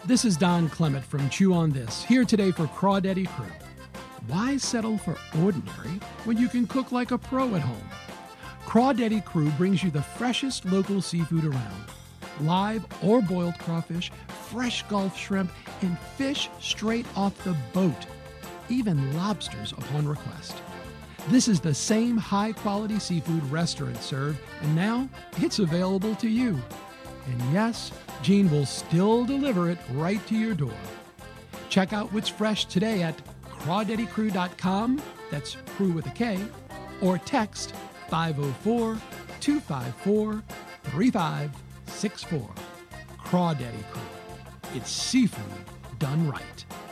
This is Don Clement from Chew on This, here today for Crawdaddy Crew. Why settle for ordinary when you can cook like a pro at home? Crawdaddy Crew brings you the freshest local seafood around. Live or boiled crawfish, fresh Gulf shrimp, and fish straight off the boat. Even lobsters upon request. This is the same high-quality seafood restaurants serve, and now it's available to you. And yes, Gene will still deliver it right to your door. Check out what's fresh today at crawdaddycrew.com, that's crew with a K, or text 504-254-3564. Crawdaddy Crew. It's seafood done right.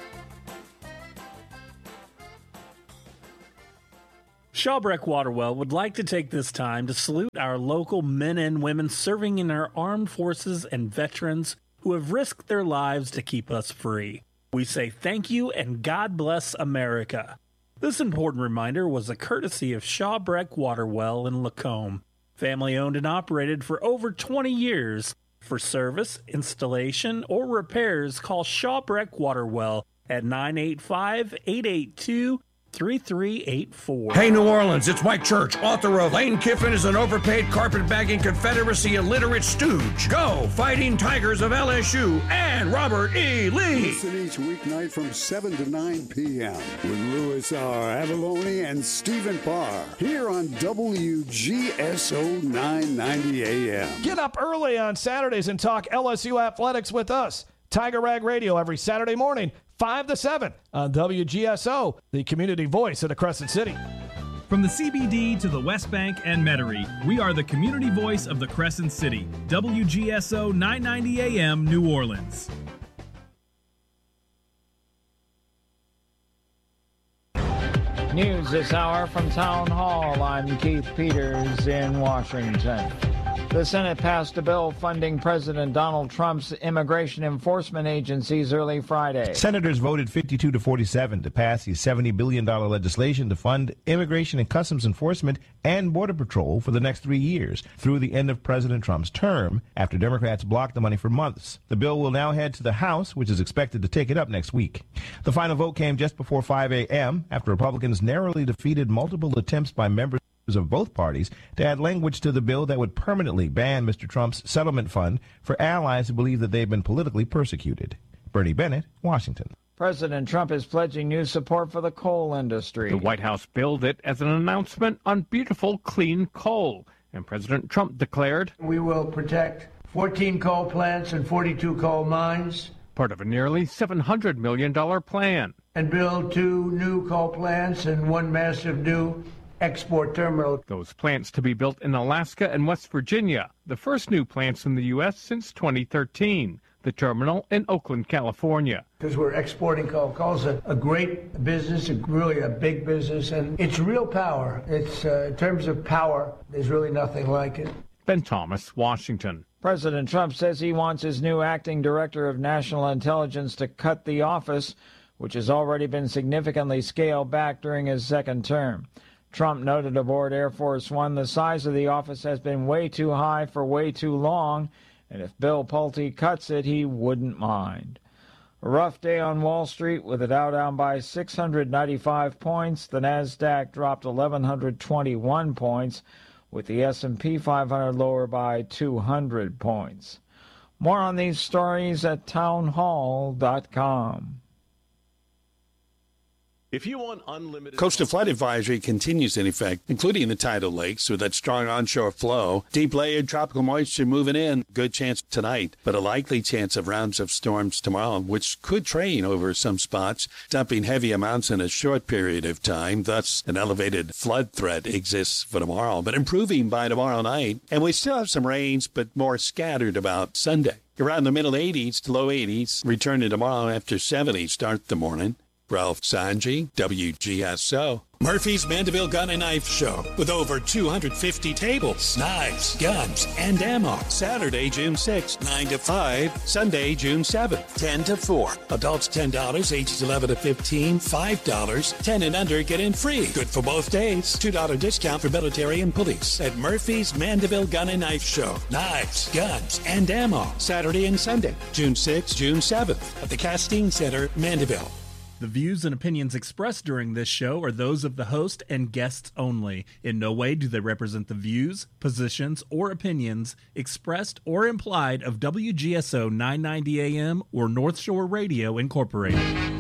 Shawbreck Waterwell would like to take this time to salute our local men and women serving in our armed forces and veterans who have risked their lives to keep us free. We say thank you and God bless America. This important reminder was a courtesy of Shawbreck Waterwell in Lacombe, family owned and operated for over 20 years. For service, installation, or repairs, call Shawbreck Waterwell at 985-882-3384. Hey, New Orleans, it's Mike Church, author of Lane Kiffin is an overpaid carpetbagging Confederacy illiterate stooge. Go, Fighting Tigers of LSU and Robert E. Lee. Listen each weeknight from 7 to 9 p.m. with Louis R. Avalone and Stephen Parr here on WGSO 990 AM. Get up early on Saturdays and talk LSU athletics with us. Tiger Rag Radio every Saturday morning, 5 to 7 on WGSO, the community voice of the Crescent City. From the CBD to the West Bank and Metairie, we are the community voice of the Crescent City. WGSO 990 AM, New Orleans. News this hour from Town Hall. I'm Keith Peters in Washington. The Senate passed a bill funding President Donald Trump's immigration enforcement agencies early Friday. Senators voted 52 to 47 to pass the $70 billion legislation to fund immigration and customs enforcement and Border Patrol for the next 3 years through the end of President Trump's term, after Democrats blocked the money for months. The bill will now head to the House, which is expected to take it up next week. The final vote came just before 5 a.m. after Republicans narrowly defeated multiple attempts by members of both parties to add language to the bill that would permanently ban Mr. Trump's settlement fund for allies who believe that they've been politically persecuted. Bernie Bennett, Washington. President Trump is pledging new support for the coal industry. The White House billed it as an announcement on beautiful, clean coal. And President Trump declared, "We will protect 14 coal plants and 42 coal mines." Part of a nearly $700 million plan. And build 2 new coal plants and 1 massive new export terminal. Those plants to be built in Alaska and West Virginia, the first new plants in the U.S. since 2013. The terminal in Oakland, California. Because we're exporting coal. Coal's a great business, really a big business, and it's real power. It's in terms of power, there's really nothing like it. Ben Thomas, Washington. President Trump says he wants his new acting director of national intelligence to cut the office, which has already been significantly scaled back during his second term. Trump noted aboard Air Force One the size of the office has been way too high for way too long, and if Bill Pulte cuts it, he wouldn't mind. A rough day on Wall Street with the Dow down by 695 points. The Nasdaq dropped 1,121 points, with the S&P 500 lower by 200 points. More on these stories at townhall.com. If you want unlimited... Coastal flood advisory continues in effect, including the tidal lakes with that strong onshore flow. Deep layered tropical moisture moving in. Good chance tonight, but a likely chance of rounds of storms tomorrow, which could train over some spots, dumping heavy amounts in a short period of time. Thus, an elevated flood threat exists for tomorrow, but improving by tomorrow night. And we still have some rains, but more scattered about Sunday. Around the middle 80s to low 80s, returning tomorrow after 70 start the morning. Ralph Sanji, WGSO. Murphy's Mandeville Gun and Knife Show with over 250 tables, knives, guns, and ammo. Saturday, June 6th, 9 to 5. Sunday, June 7th, 10 to 4. Adults $10, ages 11 to 15, $5. 10 and under get in free. Good for both days. $2 discount for military and police at Murphy's Mandeville Gun and Knife Show. Knives, guns, and ammo. Saturday and Sunday, June 6th, June 7th at the Castine Center, Mandeville. The views and opinions expressed during this show are those of the host and guests only. In no way do they represent the views, positions, or opinions expressed or implied of WGSO 990 AM or North Shore Radio Incorporated.